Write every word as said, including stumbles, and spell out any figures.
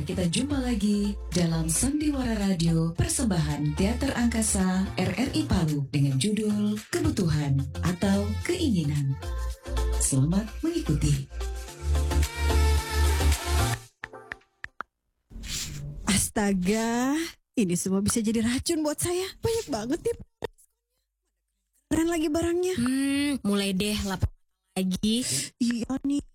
kita jumpa lagi dalam Sandiwara Radio persembahan Teater Angkasa R R I Palu dengan judul Kebutuhan atau Keinginan. Selamat mengikuti. Astaga, ini semua bisa jadi racun buat saya. Banyak banget nih. Keren lagi barangnya. Hmm, mulai deh lapar lagi. Iya nih,